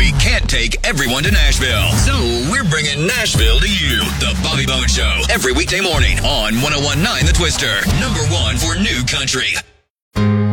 country can't take everyone to Nashville. So we're bringing Nashville to you. The Bobby Bones Show. Every weekday morning on 101.9 The Twister. #1 for new country.